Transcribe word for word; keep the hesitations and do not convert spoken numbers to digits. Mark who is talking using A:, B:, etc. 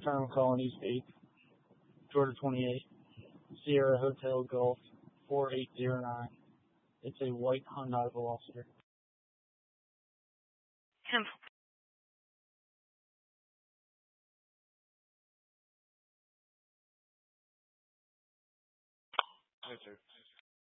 A: Terminal Colonies eight, Georgia twenty-eight, Sierra Hotel Golf four eight zero nine. It's a white Hyundai Veloster.
B: Ten.
C: Yes, sir.